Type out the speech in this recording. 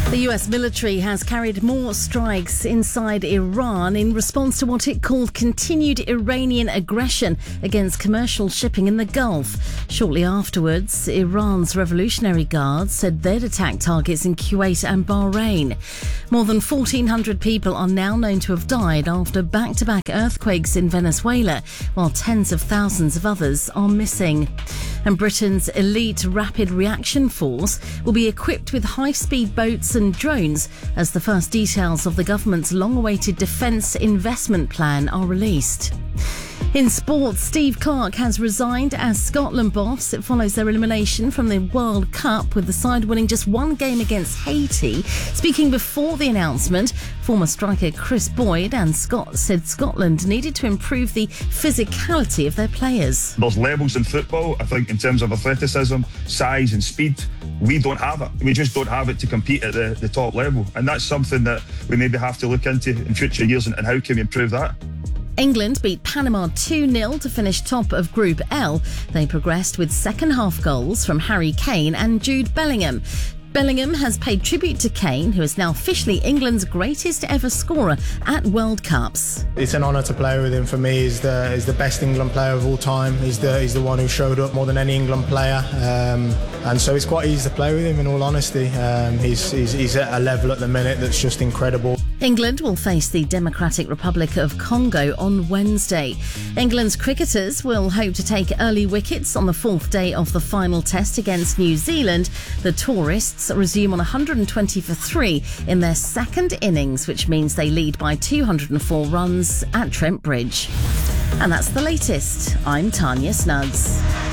The US military has carried more strikes inside Iran in response to what it called continued Iranian aggression against commercial shipping in the Gulf. Shortly afterwards, Iran's Revolutionary Guard said they'd attacked targets in Kuwait and Bahrain. More than 1,400 people are now known to have died after back-to-back earthquakes in Venezuela, while tens of thousands of others are missing. And Britain's elite rapid reaction force will be equipped with high-speed boats and drones as the first details of the government's long-awaited defence investment plan are released. In sports, Steve Clarke has resigned as Scotland boss. It follows their elimination from the World Cup, with the side winning just one game against Haiti. Speaking before the announcement, former striker Chris Boyd said Scotland needed to improve the physicality of their players. There's levels in football, I think, in terms of athleticism, size and speed. We don't have it. We just don't have it to compete at the top level. And that's something that we maybe have to look into in future years, and how can we improve that? England beat Panama 2-0 to finish top of Group L. They progressed with second-half goals from Harry Kane and Jude Bellingham. Bellingham has paid tribute to Kane, who is now officially England's greatest ever scorer at World Cups. It's an honour to play with him. For me, he's the best England player of all time. He's the one who showed up more than any England player, and so it's quite easy to play with him. In all honesty, he's at a level at the minute that's just incredible. England will face the Democratic Republic of Congo on Wednesday. England's cricketers will hope to take early wickets on the fourth day of the final test against New Zealand. The tourists resume on 120 for 3 in their second innings, which means they lead by 204 runs at Trent Bridge. And that's the latest. I'm Tanya Snuggs.